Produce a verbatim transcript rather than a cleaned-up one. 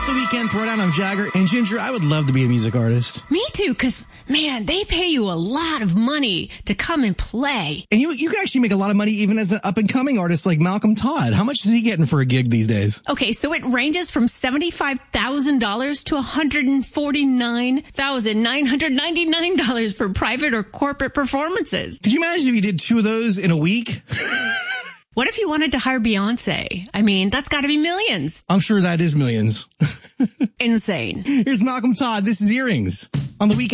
The Weekend Throwdown. I'm Jagger. And Ginger, I would love to be a music artist. Me too, because, man, they pay you a lot of money to come and play. And you you can actually make a lot of money even as an up-and-coming artist like Malcolm Todd. How much is he getting for a gig these days? Okay, so it ranges from seventy-five thousand dollars to one hundred forty-nine thousand nine hundred ninety-nine dollars for private or corporate performances. Could you imagine if you did two of those in a week? What if you wanted to hire Beyonce? I mean, that's got to be millions. I'm sure that is millions. Insane. Here's Malcolm Todd. This is Earrings on the Weekend.